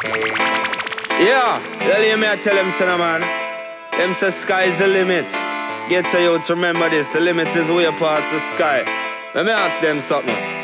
Yeah, tell you me, I tell him, son, man. Them say sky is the limit. Get to youths, remember this. The limit is way past the sky. Let me ask them something.